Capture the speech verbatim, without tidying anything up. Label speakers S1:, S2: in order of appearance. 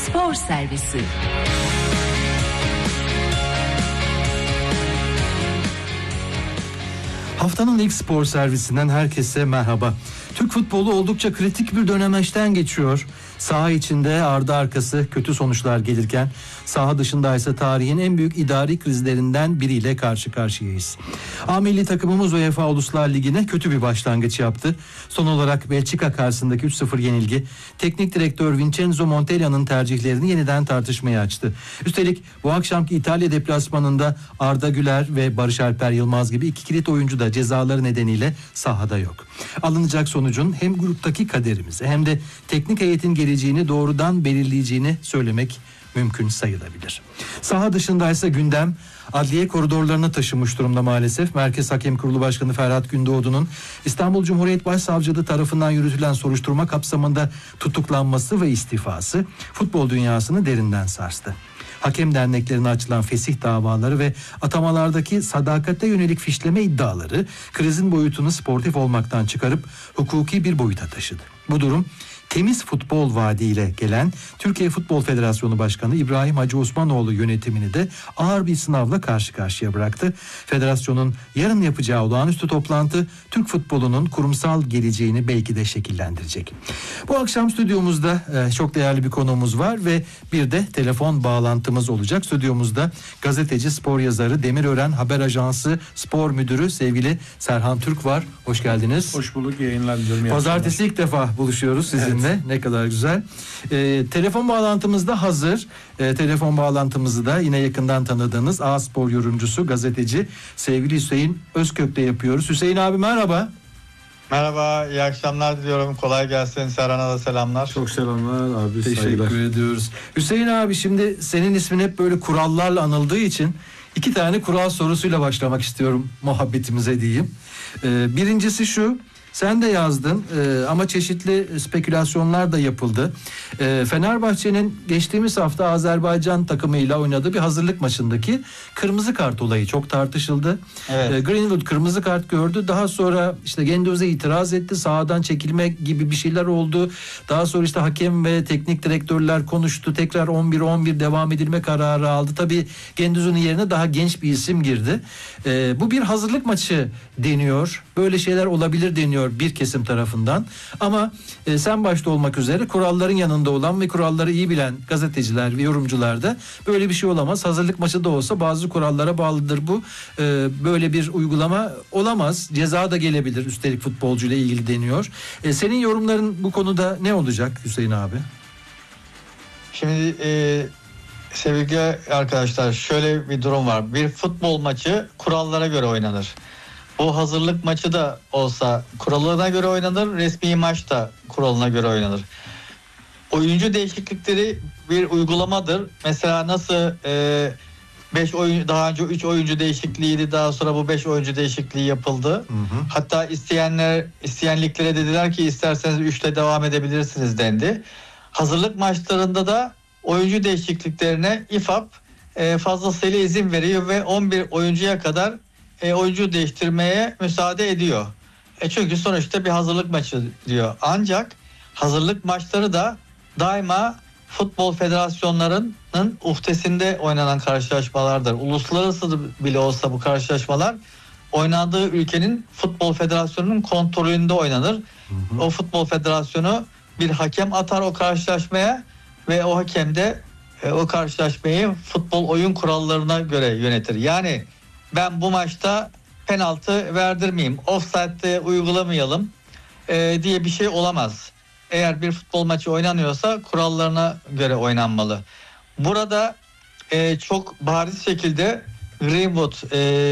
S1: Spor Servisi.
S2: Haftanın ilk spor servisinden herkese merhaba. Türk futbolu oldukça kritik bir dönemeçten geçiyor. Saha içinde ardı arkası kötü sonuçlar gelirken saha dışında ise tarihin en büyük idari krizlerinden biriyle karşı karşıyayız. A milli takımımız UEFA Uluslar Ligi'ne kötü bir başlangıç yaptı. Son olarak Belçika karşısındaki üç sıfır yenilgi teknik direktör Vincenzo Montella'nın tercihlerini yeniden tartışmaya açtı. Üstelik bu akşamki İtalya deplasmanında Arda Güler ve Barış Alper Yılmaz gibi iki kilit oyuncu da cezaları nedeniyle sahada yok. Alınacak sonucun hem gruptaki kaderimizi hem de teknik heyetin geleceğini doğrudan belirleyeceğini söylemek mümkün sayılabilir. Saha dışındaysa gündem adliye koridorlarına taşınmış durumda maalesef. Merkez Hakem Kurulu Başkanı Ferhat Gündoğdu'nun İstanbul Cumhuriyet Başsavcılığı tarafından yürütülen soruşturma kapsamında tutuklanması ve istifası futbol dünyasını derinden sarstı. Hakem derneklerine açılan fesih davaları ve atamalardaki sadakate yönelik fişleme iddiaları krizin boyutunu sportif olmaktan çıkarıp hukuki bir boyuta taşıdı. Bu durum temiz futbol vaadiyle gelen Türkiye Futbol Federasyonu Başkanı İbrahim Hacı Osmanoğlu yönetimini de ağır bir sınavla karşı karşıya bıraktı. Federasyonun yarın yapacağı olağanüstü toplantı Türk futbolunun kurumsal geleceğini belki de şekillendirecek. Bu akşam stüdyomuzda çok değerli bir konuğumuz var ve bir de telefon bağlantımız olacak. Stüdyomuzda gazeteci, spor yazarı, Demirören Haber Ajansı Spor Müdürü sevgili Serhan Türk var. Hoş geldiniz.
S3: Hoş bulduk, yayınlar diliyorum.
S2: Pazartesi ilk defa buluşuyoruz sizinle. Evet. Ne kadar güzel. Ee, telefon bağlantımız da hazır. Ee, telefon bağlantımızı da yine yakından tanıdığınız A Spor yorumcusu, gazeteci sevgili Hüseyin Özkök'le yapıyoruz. Hüseyin abi merhaba.
S4: Merhaba, iyi akşamlar diliyorum. Kolay gelsin. Serhan'a da selamlar.
S3: Çok selamlar abi.
S2: Teşekkür
S3: saygılar.
S2: ediyoruz. Hüseyin abi, şimdi senin ismin hep böyle kurallarla anıldığı için iki tane kural sorusuyla başlamak istiyorum muhabbetimize diyeyim. Ee, birincisi şu. Sen de yazdın e, ama çeşitli spekülasyonlar da yapıldı. E, Fenerbahçe'nin geçtiğimiz hafta Azerbaycan takımıyla oynadığı bir hazırlık maçındaki kırmızı kart olayı çok tartışıldı.
S4: Evet.
S2: E, Greenwood kırmızı kart gördü. Daha sonra işte Gendouzi itiraz etti. Sahadan çekilme gibi bir şeyler oldu. Daha sonra işte hakem ve teknik direktörler konuştu. Tekrar on bir on bir devam edilme kararı aldı. Tabii Gendouzi'nin yerine daha genç bir isim girdi. E, bu bir hazırlık maçı deniyor. Böyle şeyler olabilir deniyor bir kesim tarafından. Ama e, sen başta olmak üzere kuralların yanında olan ve kuralları iyi bilen gazeteciler ve yorumcular da böyle bir şey olamaz. Hazırlık maçı da olsa bazı kurallara bağlıdır bu. E, böyle bir uygulama olamaz. Ceza da gelebilir üstelik futbolcuyla ilgili deniyor. E, senin yorumların bu konuda ne olacak Hüseyin abi?
S4: Şimdi e, sevgili arkadaşlar, şöyle bir durum var. Bir futbol maçı kurallara göre oynanır. Bu hazırlık maçı da olsa kuralına göre oynanır, resmi maç da kuralına göre oynanır. Oyuncu değişiklikleri bir uygulamadır. Mesela nasıl beş oyun daha önce üç oyuncu değişikliğiydi, daha sonra bu beş oyuncu değişikliği yapıldı. Hı hı. Hatta isteyenler isteyenliklere dediler ki isterseniz üçle devam edebilirsiniz dendi. Hazırlık maçlarında da oyuncu değişikliklerine İ F A B fazlasıyla izin veriyor ve on bir oyuncuya kadar E, oyuncu değiştirmeye müsaade ediyor. E, çünkü sonuçta bir hazırlık maçı diyor. Ancak hazırlık maçları da daima futbol federasyonlarının uhdesinde oynanan karşılaşmalardır. Uluslararası bile olsa bu karşılaşmalar oynandığı ülkenin futbol federasyonunun kontrolünde oynanır. Hı hı. O futbol federasyonu bir hakem atar o karşılaşmaya ve o hakem de e, o karşılaşmayı futbol oyun kurallarına göre yönetir. Yani ben bu maçta penaltı verdirmeyeyim, offside'de uygulamayalım e, diye bir şey olamaz. Eğer bir futbol maçı oynanıyorsa kurallarına göre oynanmalı. Burada e, çok bariz şekilde Greenwood e,